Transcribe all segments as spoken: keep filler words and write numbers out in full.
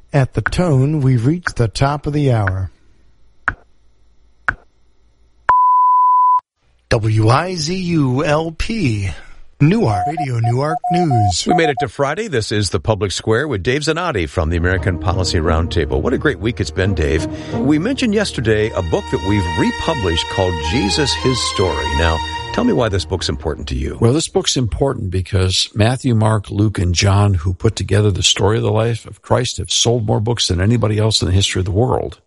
At the tone, we've reached the top of the hour. W I Z U L P, Newark, Radio Newark News. We made it to Friday. This is The Public Square with Dave Zanotti from the American Policy Roundtable. What a great week it's been, Dave. We mentioned yesterday a book that we've republished called Jesus, His Story. Now, tell me why this book's important to you. Well, this book's important because Matthew, Mark, Luke, and John, who put together the story of the life of Christ, have sold more books than anybody else in the history of the world.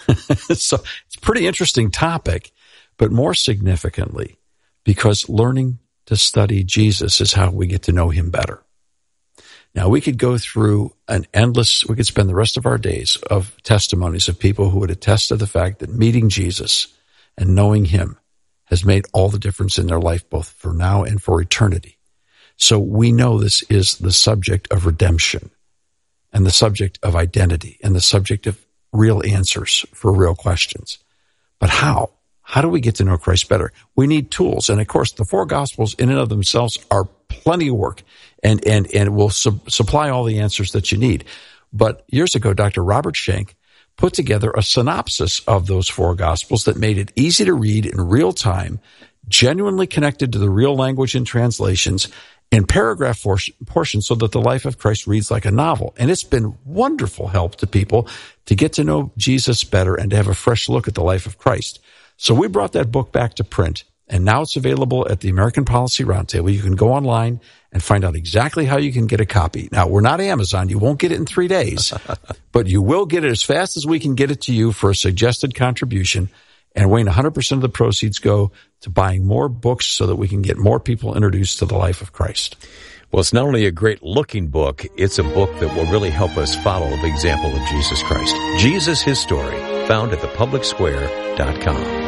So it's a pretty interesting topic, but more significantly, because learning to study Jesus is how we get to know him better. Now, we could go through an endless, we could spend the rest of our days of testimonies of people who would attest to the fact that meeting Jesus and knowing him has made all the difference in their life, both for now and for eternity. So we know this is the subject of redemption and the subject of identity and the subject of real answers for real questions. But how? How do we get to know Christ better? We need tools. And of course, the four Gospels in and of themselves are plenty of work and, and, and will su- supply all the answers that you need. But years ago, Doctor Robert Schenck put together a synopsis of those four Gospels that made it easy to read in real time, genuinely connected to the real language and translations, in paragraph for- portions so that the life of Christ reads like a novel. And it's been wonderful help to people to get to know Jesus better and to have a fresh look at the life of Christ. So we brought that book back to print, and now it's available at the American Policy Roundtable. You can go online and find out exactly how you can get a copy. Now, we're not Amazon. You won't get it in three days, but you will get it as fast as we can get it to you for a suggested contribution. And Wayne, one hundred percent of the proceeds go to buying more books so that we can get more people introduced to the life of Christ. Well, it's not only a great-looking book, it's a book that will really help us follow the example of Jesus Christ. Jesus, His Story, found at the public square dot com.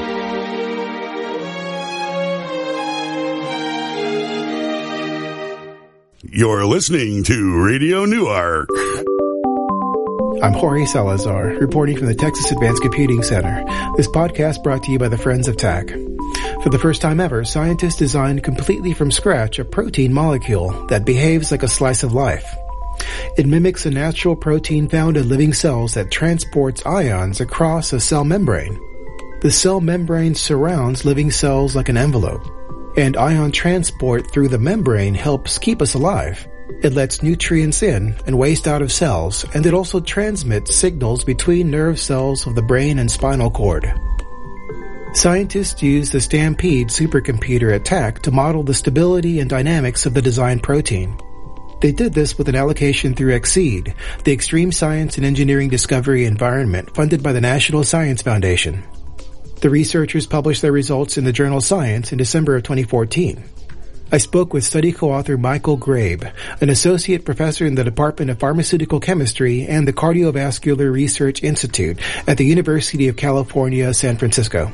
You're listening to Radio Newark. I'm Jorge Salazar, reporting from the Texas Advanced Computing Center. This podcast brought to you by the Friends of Tech. For the first time ever, scientists designed completely from scratch a protein molecule that behaves like a slice of life. It mimics a natural protein found in living cells that transports ions across a cell membrane. The cell membrane surrounds living cells like an envelope, and ion transport through the membrane helps keep us alive. It lets nutrients in and waste out of cells, and it also transmits signals between nerve cells of the brain and spinal cord. Scientists used the Stampede supercomputer at Tech to model the stability and dynamics of the designed protein. They did this with an allocation through EXCEED, the Extreme Science and Engineering Discovery Environment funded by the National Science Foundation. The researchers published their results in the journal Science in December of twenty fourteen. I spoke with study co-author Michael Grabe, an associate professor in the Department of Pharmaceutical Chemistry and the Cardiovascular Research Institute at the University of California, San Francisco.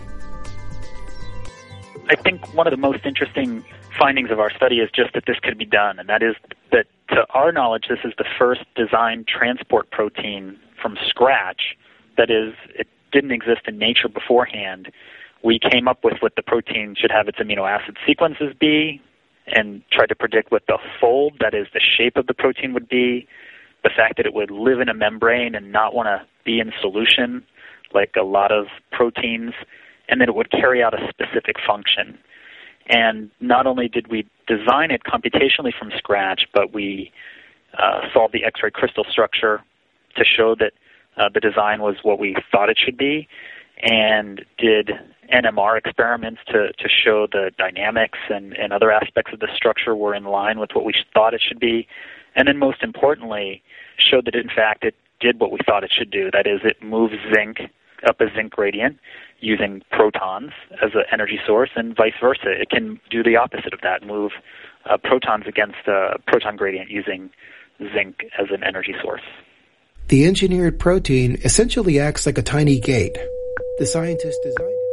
I think one of the most interesting findings of our study is just that this could be done, and that is that, to our knowledge, this is the first designed transport protein from scratch. That is, it didn't exist in nature beforehand. We came up with what the protein should have its amino acid sequences be and tried to predict what the fold, that is, the shape of the protein would be, the fact that it would live in a membrane and not want to be in solution like a lot of proteins, and that it would carry out a specific function. And not only did we design it computationally from scratch, but we uh, solved the X-ray crystal structure to show that uh, the design was what we thought it should be, and did N M R experiments to, to show the dynamics and, and other aspects of the structure were in line with what we thought it should be. And then most importantly, showed that in fact it did what we thought it should do. That is, it moves zinc up a zinc gradient using protons as an energy source, and vice versa. It can do the opposite of that, move uh, protons against a proton gradient using zinc as an energy source. The engineered protein essentially acts like a tiny gate. The scientists designed it.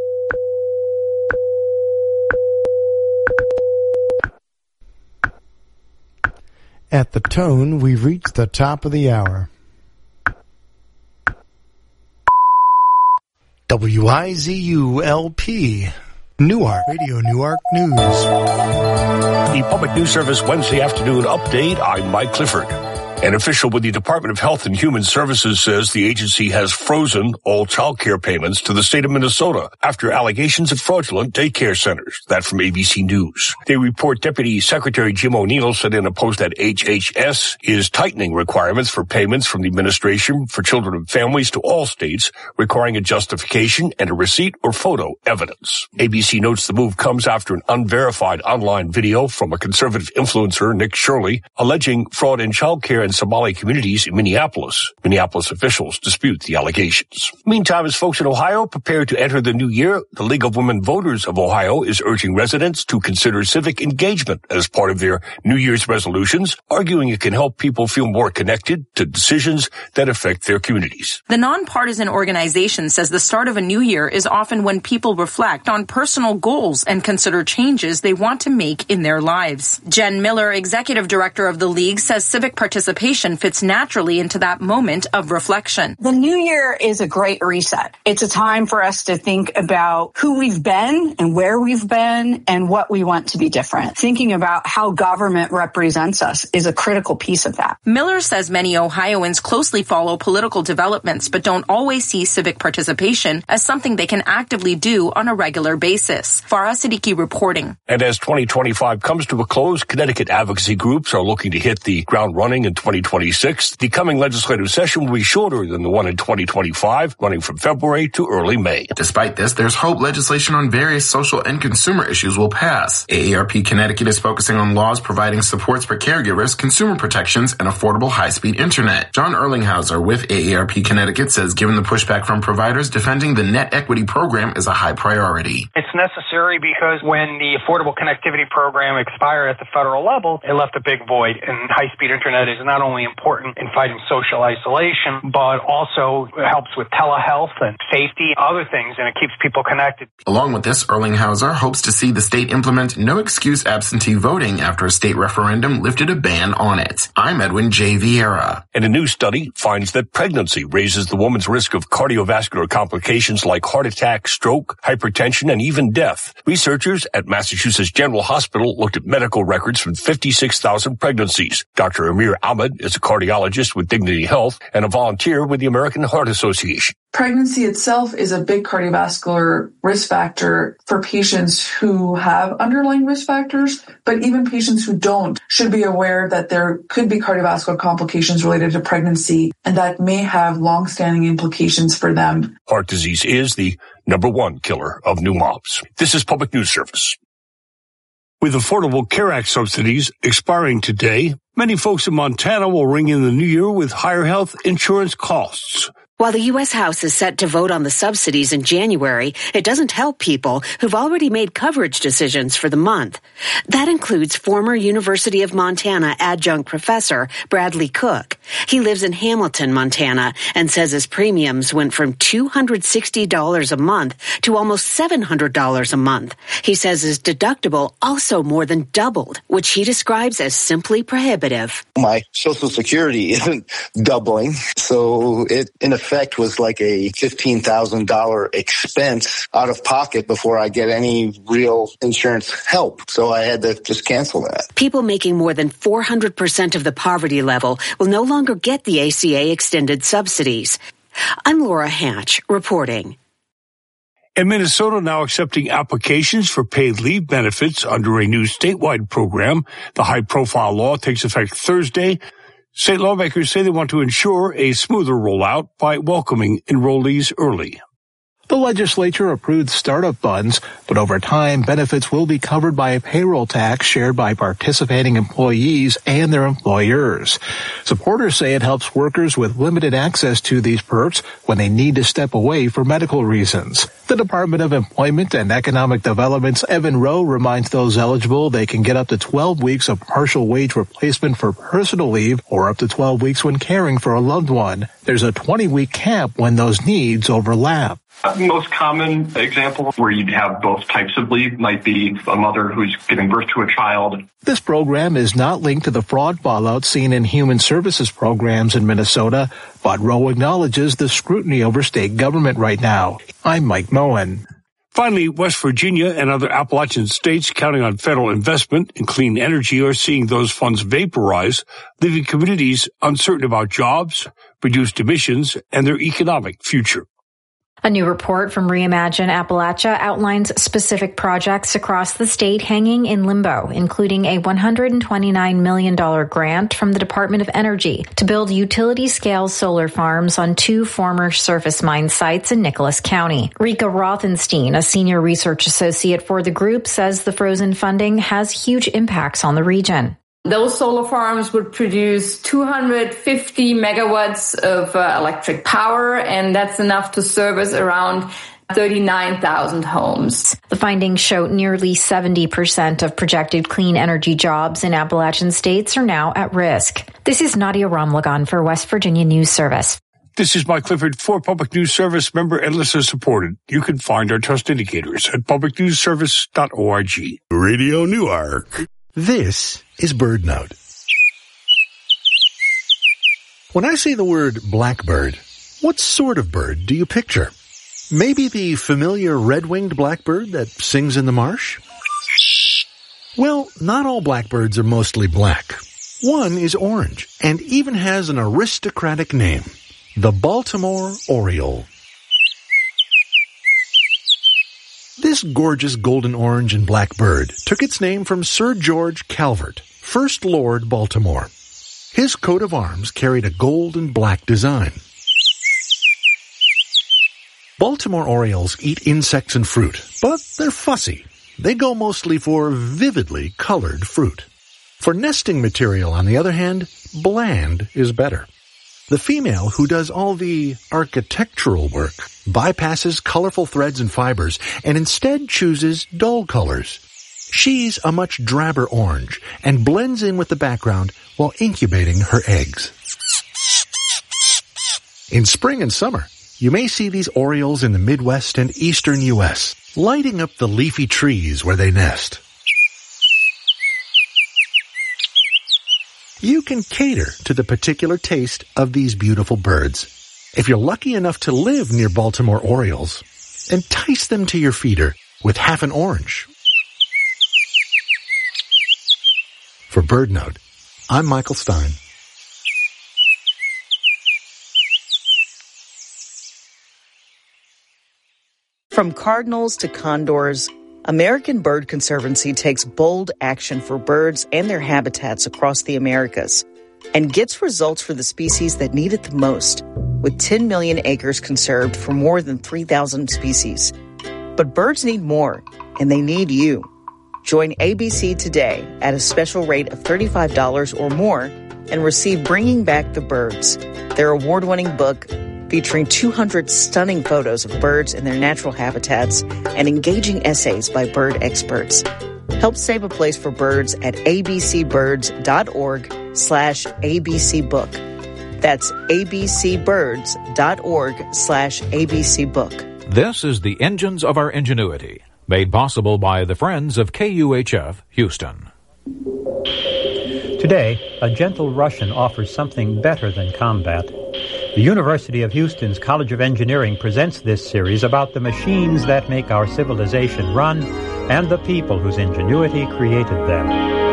At the tone, we've reached the top of the hour. W I Z U L P, Newark, Radio Newark News. The Public News Service Wednesday afternoon update. I'm Mike Clifford. An official with the Department of Health and Human Services says the agency has frozen all child care payments to the state of Minnesota after allegations of fraudulent daycare centers. That from A B C News. They report Deputy Secretary Jim O'Neill said in a post that H H S is tightening requirements for payments from the Administration for Children and Families to all states, requiring a justification and a receipt or photo evidence. A B C notes the move comes after an unverified online video from a conservative influencer, Nick Shirley, alleging fraud in child care in Somali communities in Minneapolis. Minneapolis officials dispute the allegations. Meantime, as folks in Ohio prepare to enter the new year, the League of Women Voters of Ohio is urging residents to consider civic engagement as part of their New Year's resolutions, arguing it can help people feel more connected to decisions that affect their communities. The nonpartisan organization says the start of a new year is often when people reflect on personal goals and consider changes they want to make in their lives. Jen Miller, executive director of the League, says civic participation fits naturally into that moment of reflection. The new year is a great reset. It's a time for us to think about who we've been and where we've been and what we want to be different. Thinking about how government represents us is a critical piece of that. Miller says many Ohioans closely follow political developments but don't always see civic participation as something they can actively do on a regular basis. Farah Siddiqui reporting. And as twenty twenty-five comes to a close, Connecticut advocacy groups are looking to hit the ground running in twenty twenty-six. The coming legislative session will be shorter than the one in twenty twenty-five, running from February to early May. Despite this, there's hope legislation on various social and consumer issues will pass. A A R P Connecticut is focusing on laws providing supports for caregivers, consumer protections, and affordable high-speed internet. John Erlinghauser with A A R P Connecticut says given the pushback from providers, defending the net equity program is a high priority. It's necessary because when the Affordable Connectivity Program expired at the federal level, it left a big void, and high-speed internet is not only important in fighting social isolation, but also helps with telehealth and safety, other things, and it keeps people connected. Along with this, Erlinghauser hopes to see the state implement no-excuse absentee voting after a state referendum lifted a ban on it. I'm Edwin J. Vieira. And a new study finds that pregnancy raises the woman's risk of cardiovascular complications like heart attack, stroke, hypertension, and even death. Researchers at Massachusetts General Hospital looked at medical records from fifty-six thousand pregnancies. Doctor Amir Ahmed is a cardiologist with Dignity Health and a volunteer with the American Heart Association. Pregnancy itself is a big cardiovascular risk factor for patients who have underlying risk factors, but even patients who don't should be aware that there could be cardiovascular complications related to pregnancy, and that may have long-standing implications for them. Heart disease is the number one killer of new moms. This is Public News Service. With Affordable Care Act subsidies expiring today, many folks in Montana will ring in the new year with higher health insurance costs. While the U S House is set to vote on the subsidies in January, it doesn't help people who've already made coverage decisions for the month. That includes former University of Montana adjunct professor Bradley Cook. He lives in Hamilton, Montana, and says his premiums went from two hundred sixty dollars a month to almost seven hundred dollars a month. He says his deductible also more than doubled, which he describes as simply prohibitive. My Social Security isn't doubling, so it, in effect, effect was like a fifteen thousand dollars expense out of pocket before I get any real insurance help. So I had to just cancel that. People making more than four hundred percent of the poverty level will no longer get the A C A extended subsidies. I'm Laura Hatch reporting. And Minnesota now accepting applications for paid leave benefits under a new statewide program. The high-profile law takes effect Thursday. State lawmakers say they want to ensure a smoother rollout by welcoming enrollees early. The legislature approved startup funds, but over time, benefits will be covered by a payroll tax shared by participating employees and their employers. Supporters say it helps workers with limited access to these perks when they need to step away for medical reasons. The Department of Employment and Economic Development's Evan Rowe reminds those eligible they can get up to twelve weeks of partial wage replacement for personal leave or up to twelve weeks when caring for a loved one. There's a twenty-week cap when those needs overlap. The most common example where you'd have both types of leave might be a mother who's giving birth to a child. This program is not linked to the fraud fallout seen in human services programs in Minnesota, but Rowe acknowledges the scrutiny over state government right now. I'm Mike Moen. Finally, West Virginia and other Appalachian states counting on federal investment in clean energy are seeing those funds vaporize, leaving communities uncertain about jobs, reduced emissions, and their economic future. A new report from Reimagine Appalachia outlines specific projects across the state hanging in limbo, including a one hundred twenty-nine million dollars grant from the Department of Energy to build utility-scale solar farms on two former surface mine sites in Nicholas County. Rika Rothenstein, a senior research associate for the group, says the frozen funding has huge impacts on the region. Those solar farms would produce two hundred fifty megawatts of uh, electric power, and that's enough to service around thirty-nine thousand homes. The findings show nearly seventy percent of projected clean energy jobs in Appalachian states are now at risk. This is Nadia Ramlagan for West Virginia News Service. This is Mike Clifford for Public News Service, member and listener supported. You can find our trust indicators at public news service dot org. Radio Newark. This is BirdNote. When I say the word blackbird, what sort of bird do you picture? Maybe the familiar red-winged blackbird that sings in the marsh? Well, not all blackbirds are mostly black. One is orange and even has an aristocratic name, the Baltimore Oriole. This gorgeous golden orange and black bird took its name from Sir George Calvert, First Lord Baltimore. His coat of arms carried a gold and black design. Baltimore Orioles eat insects and fruit, but they're fussy. They go mostly for vividly colored fruit. For nesting material, on the other hand, bland is better. The female, who does all the architectural work, bypasses colorful threads and fibers and instead chooses dull colors. She's a much drabber orange and blends in with the background while incubating her eggs. In spring and summer, you may see these orioles in the Midwest and eastern U S, lighting up the leafy trees where they nest. You can cater to the particular taste of these beautiful birds. If you're lucky enough to live near Baltimore Orioles, entice them to your feeder with half an orange. For BirdNote, I'm Michael Stein. From cardinals to condors, American Bird Conservancy takes bold action for birds and their habitats across the Americas and gets results for the species that need it the most, with ten million acres conserved for more than three thousand species. But birds need more, and they need you. Join A B C today at a special rate of thirty-five dollars or more and receive Bringing Back the Birds, their award-winning book featuring two hundred stunning photos of birds in their natural habitats and engaging essays by bird experts. Help save a place for birds at abcbirds.org slash abcbook. That's abcbirds.org slash abcbook. This is the Engines of Our Ingenuity, made possible by the Friends of K U H F Houston. Today, a gentle Russian offers something better than combat. The University of Houston's College of Engineering presents this series about the machines that make our civilization run and the people whose ingenuity created them.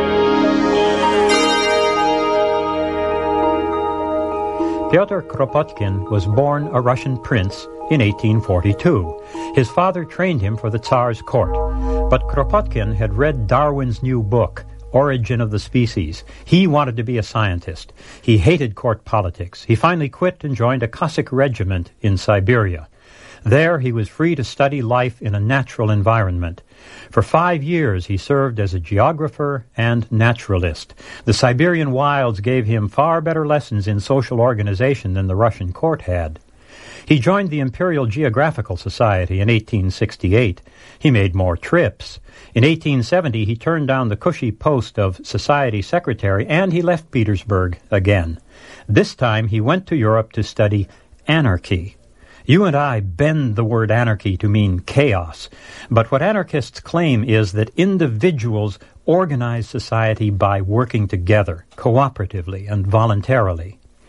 Pyotr Kropotkin was born a Russian prince in eighteen forty-two. His father trained him for the Tsar's court, but Kropotkin had read Darwin's new book, Origin of the Species. He wanted to be a scientist. He hated court politics. He finally quit and joined a Cossack regiment in Siberia. There he was free to study life in a natural environment. For five years he served as a geographer and naturalist. The Siberian wilds gave him far better lessons in social organization than the Russian court had. He joined the Imperial Geographical Society in eighteen sixty-eight. He made more trips. In eighteen seventy, he turned down the cushy post of Society Secretary, and he left Petersburg again. This time, he went to Europe to study anarchy. You and I bend the word anarchy to mean chaos, but what anarchists claim is that individuals organize society by working together, cooperatively and voluntarily.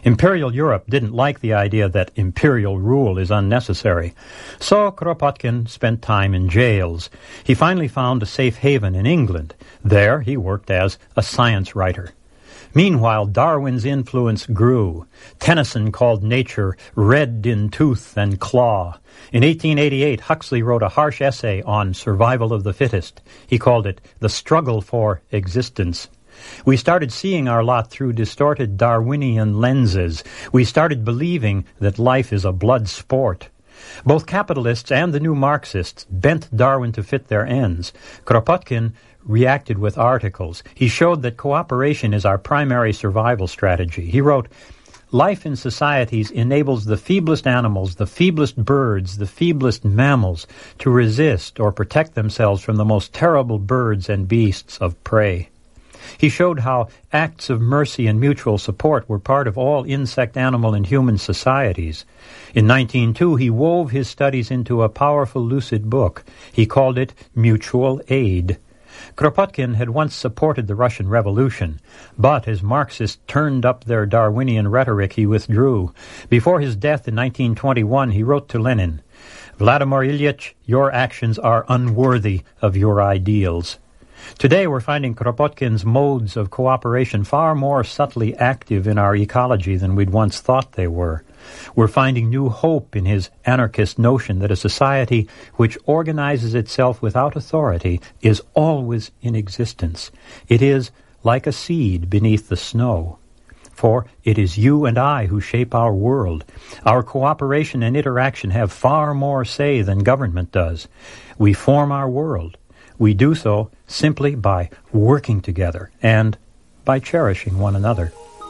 Imperial Europe didn't like the idea that imperial rule is unnecessary. So Kropotkin spent time in jails. He finally found a safe haven in England. There he worked as a science writer. Meanwhile, Darwin's influence grew. Tennyson called nature red in tooth and claw. In eighteen eighty-eight, Huxley wrote a harsh essay on survival of the fittest. He called it The Struggle for Existence. We started seeing our lot through distorted Darwinian lenses. We started believing that life is a blood sport. Both capitalists and the new Marxists bent Darwin to fit their ends. Kropotkin reacted with articles. He showed that cooperation is our primary survival strategy. He wrote, "Life in societies enables the feeblest animals, the feeblest birds, the feeblest mammals to resist or protect themselves from the most terrible birds and beasts of prey." He showed how acts of mercy and mutual support were part of all insect, animal, and human societies. In nineteen oh two, he wove his studies into a powerful, lucid book. He called it Mutual Aid. Kropotkin had once supported the Russian Revolution, but as Marxists turned up their Darwinian rhetoric, he withdrew. Before his death in nineteen twenty-one, he wrote to Lenin, "Vladimir Ilyich, your actions are unworthy of your ideals." Today we're finding Kropotkin's modes of cooperation far more subtly active in our ecology than we'd once thought they were. We're finding new hope in his anarchist notion that a society which organizes itself without authority is always in existence. It is like a seed beneath the snow. For it is you and I who shape our world. Our cooperation and interaction have far more say than government does. We form our world. We do so simply by working together and by cherishing one another.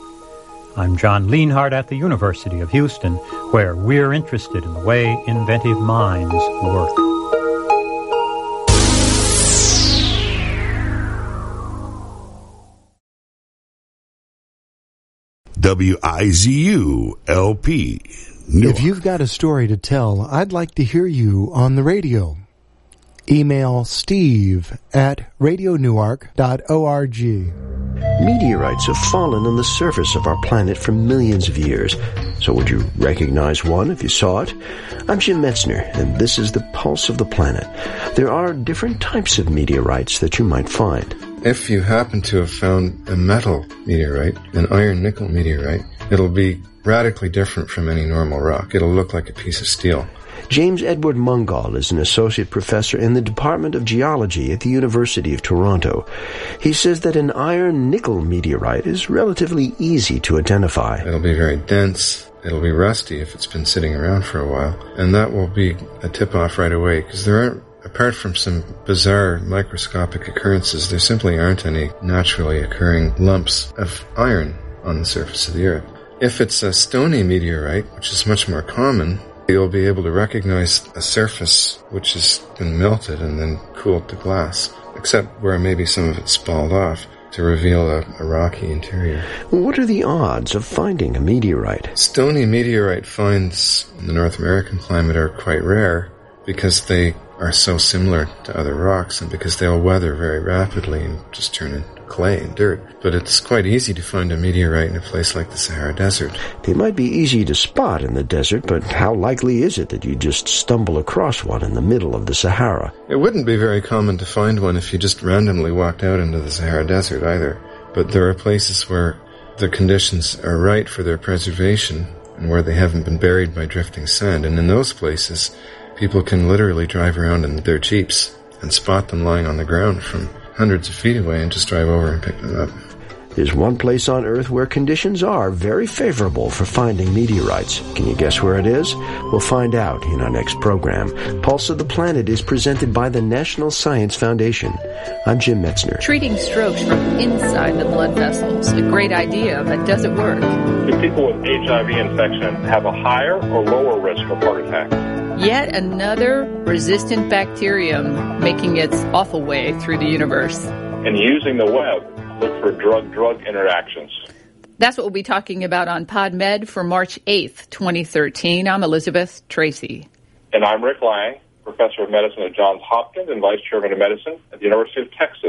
I'm John Lienhardt at the University of Houston, where we're interested in the way inventive minds work. W I Z U L P. Newark. If you've got a story to tell, I'd like to hear you on the radio. Email steve at radio newark dot org. Meteorites have fallen on the surface of our planet for millions of years. So would you recognize one if you saw it? I'm Jim Metzner, and this is the Pulse of the Planet. There are different types of meteorites that you might find. If you happen to have found a metal meteorite, an iron-nickel meteorite, it'll be radically different from any normal rock. It'll look like a piece of steel. James Edward Mungall is an associate professor in the Department of Geology at the University of Toronto. He says that an iron-nickel meteorite is relatively easy to identify. It'll be very dense. It'll be rusty if it's been sitting around for a while. And that will be a tip-off right away, because there aren't, apart from some bizarre microscopic occurrences, there simply aren't any naturally occurring lumps of iron on the surface of the Earth. If it's a stony meteorite, which is much more common, you'll be able to recognize a surface which has been melted and then cooled to glass, except where maybe some of it's spalled off to reveal a, a rocky interior. What are the odds of finding a meteorite? Stony meteorite finds in the North American climate are quite rare because they are so similar to other rocks and because they'll weather very rapidly and just turn into clay and dirt. But it's quite easy to find a meteorite in a place like the Sahara Desert. They might be easy to spot in the desert, but how likely is it that you just stumble across one in the middle of the Sahara? It wouldn't be very common to find one if you just randomly walked out into the Sahara Desert either. But there are places where the conditions are right for their preservation and where they haven't been buried by drifting sand. And in those places, people can literally drive around in their Jeeps and spot them lying on the ground from hundreds of feet away and just drive over and pick them up. There's one place on Earth where conditions are very favorable for finding meteorites. Can you guess where it is? We'll find out in our next program. Pulse of the Planet is presented by the National Science Foundation. I'm Jim Metzner. Treating strokes from inside the blood vessels, a great idea, but does it work? Do people with H I V infection have a higher or lower risk of heart attack? Yet another resistant bacterium making its awful way through the universe. And using the web, look for drug-drug interactions. That's what we'll be talking about on PodMed for March eighth, twenty thirteen. I'm Elizabeth Tracy. And I'm Rick Lang, Professor of Medicine at Johns Hopkins and Vice Chairman of Medicine at the University of Texas,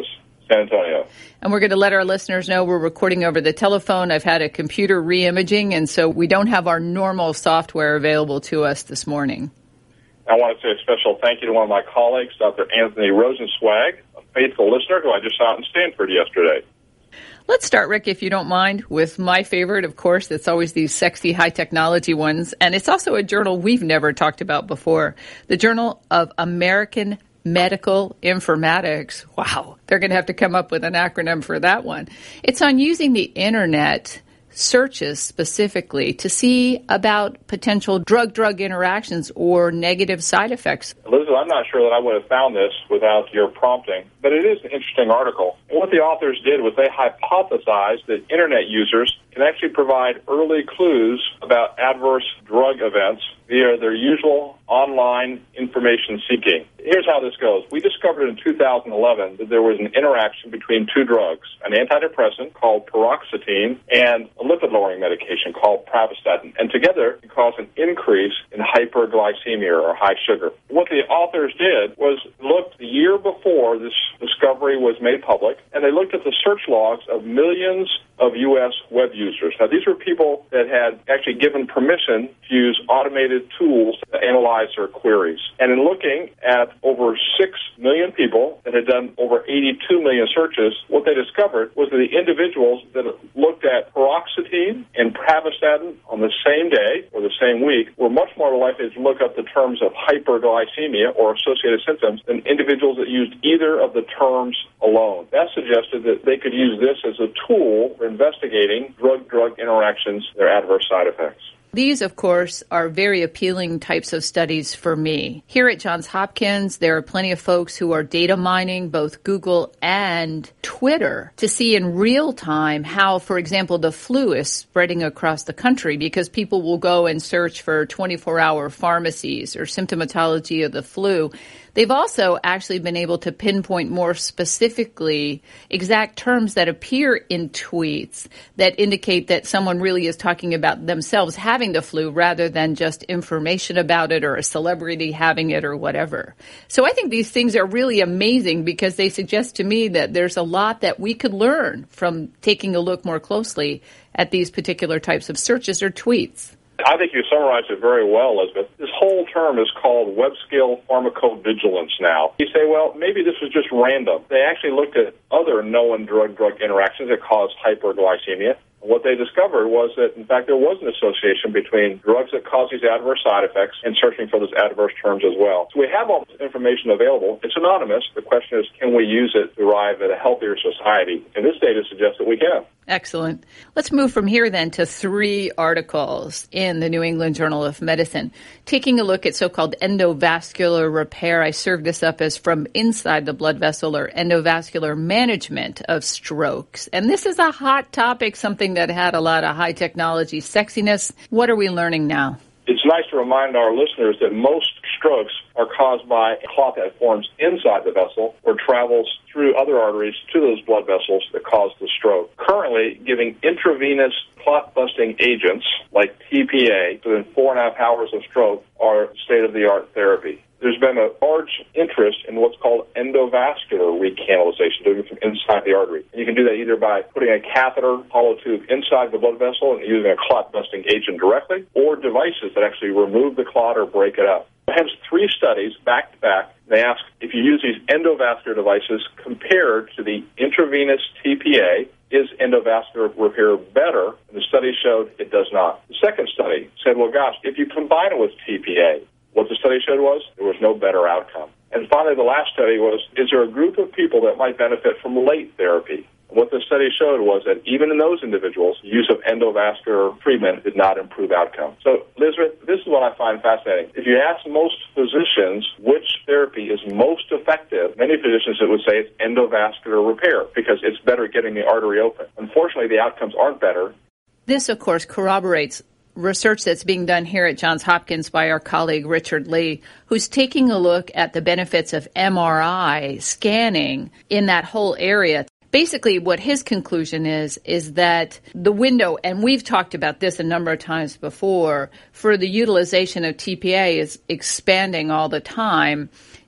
San Antonio. And we're going to let our listeners know we're recording over the telephone. I've had a computer re-imaging, and so we don't have our normal software available to us this morning. I want to say a special thank you to one of my colleagues, Doctor Anthony Rosenzweig, a faithful listener who I just saw in Stanford yesterday. Let's start, Rick, if you don't mind, with my favorite, of course. It's always these sexy high technology ones. And it's also a journal we've never talked about before, the Journal of American Medical Informatics. Wow, they're going to have to come up with an acronym for that one. It's on using the Internet searches specifically to see about potential drug-drug interactions or negative side effects. Elizabeth, I'm not sure that I would have found this without your prompting, but it is an interesting article. And what the authors did was they hypothesized that Internet users can actually provide early clues about adverse drug events via their usual online information seeking. Here's how this goes. We discovered in two thousand eleven that there was an interaction between two drugs, an antidepressant called paroxetine and a lipid-lowering medication called pravastatin. And together, it caused an increase in hyperglycemia or high sugar. What the authors did was look the year before this discovery was made public, and they looked at the search logs of millions of U S web users. Now, these were people that had actually given permission to use automated tools to analyze their queries. And in looking at over six million people that had done over eighty-two million searches, what they discovered was that the individuals that looked at paroxetine and pravastatin on the same day or the same week were much more likely to look up the terms of hyperglycemia or associated symptoms than individuals that used either of the terms alone. That suggested that they could use this as a tool for investigating drug-drug interactions, their adverse side effects. These, of course, are very appealing types of studies for me. Here at Johns Hopkins, there are plenty of folks who are data mining both Google and Twitter to see in real time how, for example, the flu is spreading across the country, because people will go and search for twenty-four hour pharmacies or symptomatology of the flu. They've also actually been able to pinpoint more specifically exact terms that appear in tweets that indicate that someone really is talking about themselves having the flu rather than just information about it or a celebrity having it or whatever. So I think these things are really amazing because they suggest to me that there's a lot that we could learn from taking a look more closely at these particular types of searches or tweets. I think you summarized it very well, Elizabeth. This whole term is called web-scale pharmacovigilance now. You say, well, maybe this was just random. They actually looked at other known drug-drug interactions that cause hyperglycemia. What they discovered was that, in fact, there was an association between drugs that cause these adverse side effects and searching for those adverse terms as well. So we have all this information available. It's anonymous. The question is, can we use it to arrive at a healthier society? And this data suggests that we can. Excellent. Let's move from here then to three articles in the New England Journal of Medicine, taking a look at so-called endovascular repair. I served this up as from inside the blood vessel, or endovascular management of strokes. And this is a hot topic, something that had a lot of high technology sexiness. What are we learning now? It's nice to remind our listeners that most strokes are caused by a clot that forms inside the vessel or travels through other arteries to those blood vessels that cause the stroke. Currently, giving intravenous clot-busting agents like T P A within four and a half hours of stroke are state-of-the-art therapy. There's been a large interest in what's called endovascular recanalization, doing it from inside the artery. And you can do that either by putting a catheter, hollow tube inside the blood vessel and using a clot-busting agent directly, or devices that actually remove the clot or break it up. Hence, three studies back-to-back. They ask if you use these endovascular devices compared to the intravenous T P A, is endovascular repair better? And the study showed it does not. The second study said, well, gosh, if you combine it with T P A, what the study showed was there was no better outcome. And finally, the last study was, is there a group of people that might benefit from late therapy? And what the study showed was that even in those individuals, use of endovascular treatment did not improve outcomes. So, Elizabeth, this is what I find fascinating. If you ask most physicians which therapy is most effective, many physicians would say it's endovascular repair because it's better getting the artery open. Unfortunately, the outcomes aren't better. This, of course, corroborates research that's being done here at Johns Hopkins by our colleague Richard Lee, who's taking a look at the benefits of M R I scanning in that whole area. Basically, what his conclusion is, is that the window, and we've talked about this a number of times before, for the utilization of T P A is expanding all the time.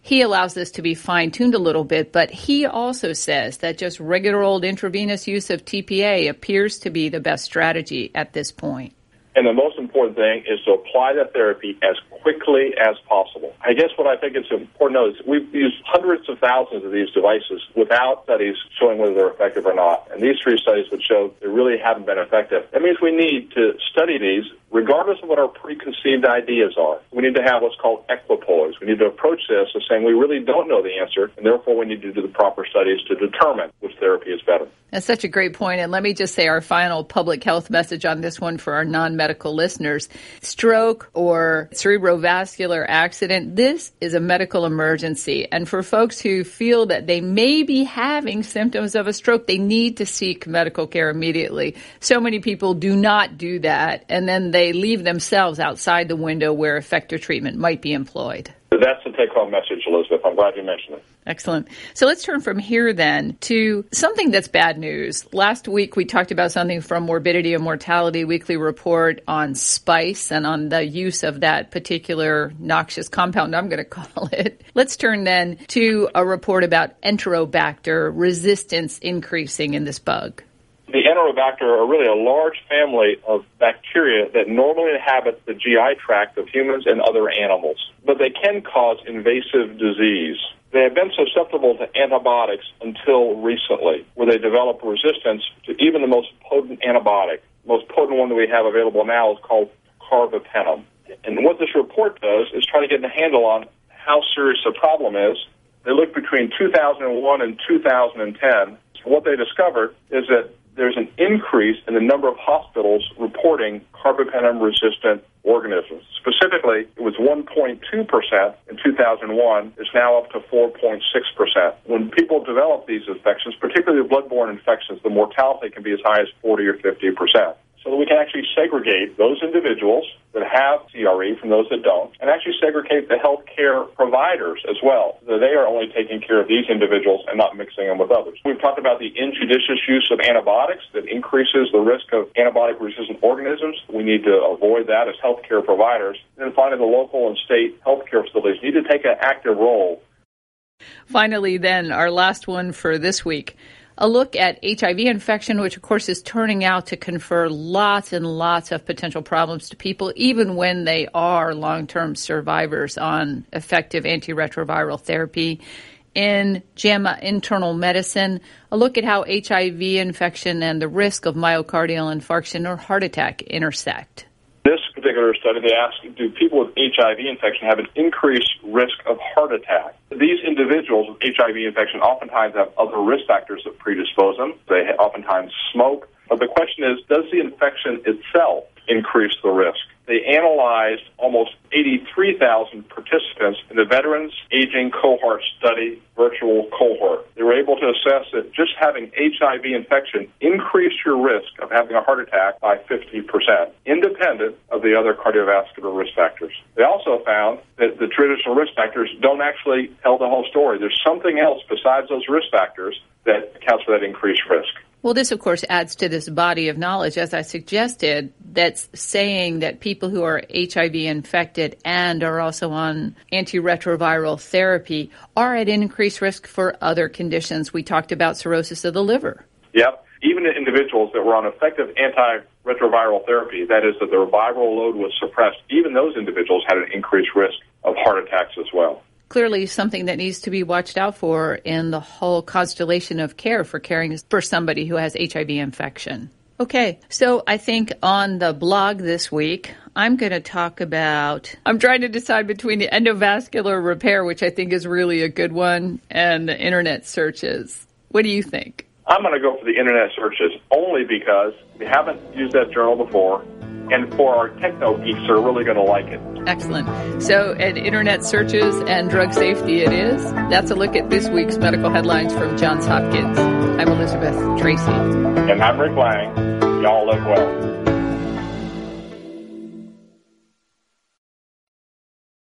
He allows this to be fine-tuned a little bit, but he also says that just regular old intravenous use of T P A appears to be the best strategy at this point. And the most important thing is to apply that therapy as quickly as possible. I guess what I think is important to know is we've used hundreds of thousands of these devices without studies showing whether they're effective or not. And these three studies would show they really haven't been effective. That means we need to study these regardless of what our preconceived ideas are. We need to have what's called equipoise. We need to approach this as saying we really don't know the answer, and therefore we need to do the proper studies to determine which therapy is better. That's such a great point. And let me just say our final public health message on this one for our non-medical listeners. Stroke or cerebrovascular accident, this is a medical emergency. And for folks who feel that they may be having symptoms of a stroke, they need to seek medical care immediately. So many people do not do that, and then they leave themselves outside the window where effective treatment might be employed. That's the take-home message, Elizabeth. I'm glad you mentioned it. Excellent. So let's turn from here then to something that's bad news. Last week we talked about something from Morbidity and Mortality Weekly Report on spice and on the use of that particular noxious compound, I'm going to call it. Let's turn then to a report about Enterobacter resistance increasing in this bug. The Enterobacter are really a large family of bacteria that normally inhabit the G I tract of humans and other animals, but they can cause invasive disease. They have been susceptible to antibiotics until recently, where they develop resistance to even the most potent antibiotic. The most potent one that we have available now is called carbapenem. And what this report does is try to get a handle on how serious the problem is. They looked between two thousand one and two thousand ten. So what they discovered is that there's an increase in the number of hospitals reporting carbapenem-resistant organisms. Specifically, it was one point two percent in two thousand one. It's now up to four point six percent. When people develop these infections, particularly bloodborne infections, the mortality can be as high as forty or fifty percent. So that we can actually segregate those individuals that have C R E from those that don't, and actually segregate the healthcare providers as well, so that they are only taking care of these individuals and not mixing them with others. We've talked about the injudicious use of antibiotics that increases the risk of antibiotic-resistant organisms. We need to avoid that as healthcare providers. And then finally, the local and state healthcare facilities need to take an active role. Finally, then, our last one for this week. A look at H I V infection, which, of course, is turning out to confer lots and lots of potential problems to people, even when they are long-term survivors on effective antiretroviral therapy. In JAMA Internal Medicine, a look at how H I V infection and the risk of myocardial infarction or heart attack intersect. This particular study, they asked, do people with H I V infection have an increased risk of heart attack? These individuals with H I V infection oftentimes have other risk factors that predispose them. They oftentimes smoke. But the question is, does the infection itself increase the risk? They analyzed almost eighty-three thousand participants in the Veterans Aging Cohort Study virtual cohort. They were able to assess that just having H I V infection increased your risk of having a heart attack by fifty percent, independent of the other cardiovascular risk factors. They also found that the traditional risk factors don't actually tell the whole story. There's something else besides those risk factors that accounts for that increased risk. Well, this, of course, adds to this body of knowledge, as I suggested, that's saying that people who are H I V infected and are also on antiretroviral therapy are at increased risk for other conditions. We talked about cirrhosis of the liver. Yep. Even in individuals that were on effective antiretroviral therapy, that is, that their viral load was suppressed, even those individuals had an increased risk of heart attacks as well. Clearly something that needs to be watched out for in the whole constellation of care for caring for somebody who has H I V infection. Okay, so I think on the blog this week, I'm going to talk about, I'm trying to decide between the endovascular repair, which I think is really a good one, and the internet searches. What do you think? I'm going to go for the internet searches only because we haven't used that journal before, and for our techno geeks are really going to like it. Excellent. So at internet searches and drug safety it is. That's a look at this week's medical headlines from Johns Hopkins. I'm Elizabeth Tracy. And I'm Rick Lang. Y'all live well. I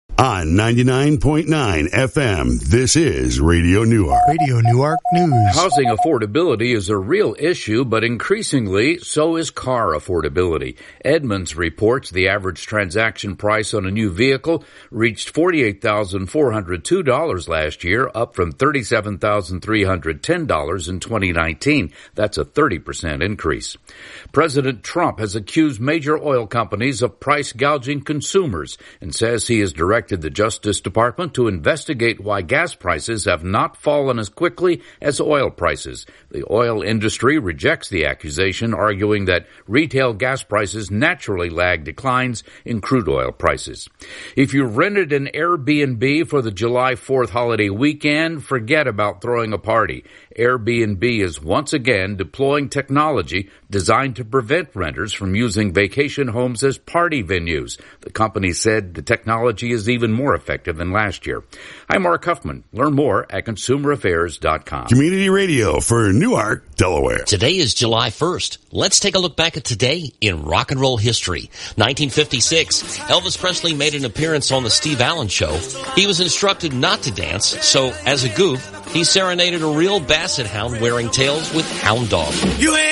on ninety-nine point nine F M. This is Radio Newark. Radio Newark News. Housing affordability is a real issue, but increasingly so is car affordability. Edmunds reports the average transaction price on a new vehicle reached forty-eight thousand four hundred two dollars last year, up from thirty-seven thousand three hundred ten dollars in twenty nineteen. That's a thirty percent increase. President Trump has accused major oil companies of price gouging consumers and says he has directed the Justice Department to investigate why gas prices have not fallen as quickly as oil prices. The oil industry rejects the accusation, arguing that retail gas prices naturally lag declines in crude oil prices. If you rented an Airbnb for the July fourth holiday weekend, forget about throwing a party. Airbnb is once again deploying technology designed to prevent renters from using vacation homes as party venues. The company said the technology is even more effective than last year. I'm Mark Huffman. Learn more at consumer affairs dot com. Community Radio for Newark, Delaware. Today is July first. Let's take a look back at today in rock and roll history. nineteen fifty-six, Elvis Presley made an appearance on the Steve Allen Show. He was instructed not to dance, so as a goof, he serenaded a real basset hound wearing tails with Hound Dog. You ain't